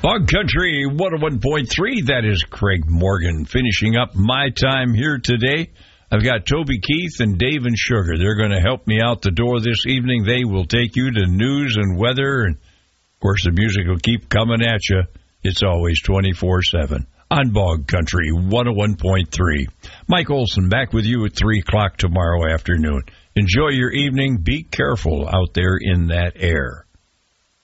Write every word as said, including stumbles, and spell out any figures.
Bog Country one oh one point three, that is Craig Morgan finishing up my time here today. I've got Toby Keith and Dave and Sugar. They're going to help me out the door this evening. They will take you to news and weather, and, of course, the music will keep coming at you. It's always twenty-four seven on Bog Country one oh one point three. Mike Olson back with you at three o'clock tomorrow afternoon. Enjoy your evening. Be careful out there in that air.